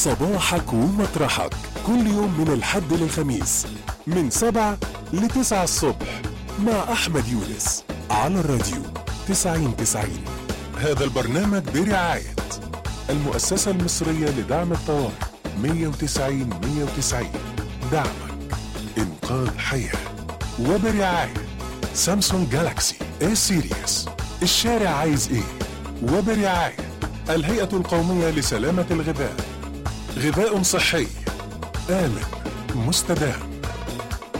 صباحك ومطرحك كل يوم من الحد للخميس من 7 ل9 الصبح مع أحمد يونس على الراديو 90-90. هذا البرنامج برعاية المؤسسة المصرية لدعم الطوارئ 190-190. دعمك إنقاذ حياة. وبرعاية سامسونج جالاكسي A سيريس. الشارع عايز إيه؟ وبرعاية الهيئة القومية لسلامة الغذاء. غذاء صحي آمن مستدام.